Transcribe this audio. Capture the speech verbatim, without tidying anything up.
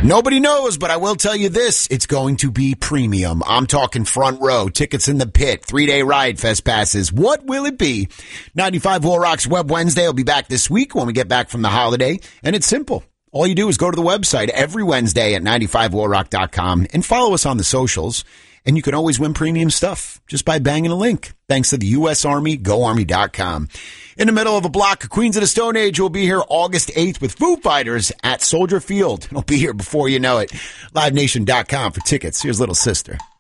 Nobody knows, but I will tell you this. It's going to be premium. I'm talking front row, tickets in the pit, three-day Riot Fest passes. What will it be? ninety-five Will Rock's Web Wednesday will be back this week when we get back from the holiday. And it's simple. All you do is go to the website every Wednesday at ninety-five will rock dot com and follow us on the socials. And you can always win premium stuff just by banging a link. Thanks to the U S Army, go army dot com. In the middle of a block, Queens of the Stone Age will be here August eighth with Foo Fighters at Soldier Field. It'll be here before you know it. live nation dot com for tickets. Here's Little Sister.